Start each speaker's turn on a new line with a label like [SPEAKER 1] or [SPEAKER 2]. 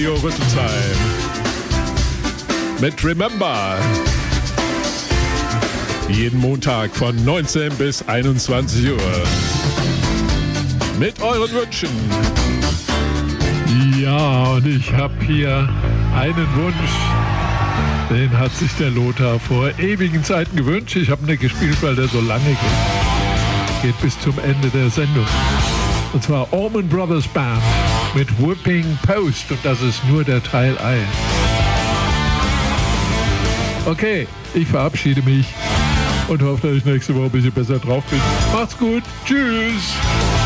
[SPEAKER 1] Rüsselsheim mit Remember. Jeden Montag von 19 bis 21 Uhr. Mit euren Wünschen.
[SPEAKER 2] Ja, und ich habe hier einen Wunsch. Den hat sich der Lothar vor ewigen Zeiten gewünscht. Ich habe nicht gespielt, weil der so lange geht. Geht bis zum Ende der Sendung. Und zwar Allman Brothers Band mit Whipping Post. Und das ist nur der Teil 1. Okay, ich verabschiede mich und hoffe, dass ich nächste Woche ein bisschen besser drauf bin. Macht's gut. Tschüss.